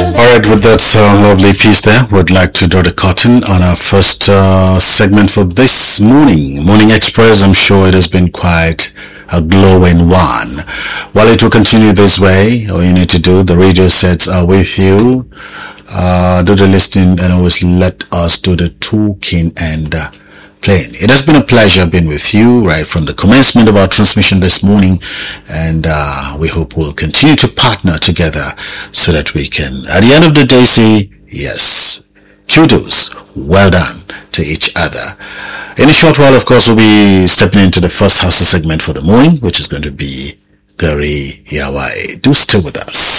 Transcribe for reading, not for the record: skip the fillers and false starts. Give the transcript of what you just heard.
Alright, with that lovely piece there, would like to draw the curtain on our first segment for this morning. Morning Express, I'm sure it has been quite a glowing one. While it will continue this way, all you need to do, the radio sets are with you. Do the listening and always let us do the talking and playing. It has been a pleasure being with you right from the commencement of our transmission this morning, and we hope we'll continue to partner together so that we can, at the end of the day, say, yes, kudos, well done to each other. In a short while, of course, we'll be stepping into the first house segment for the morning, which is going to be Gary Yawai. Do stay with us.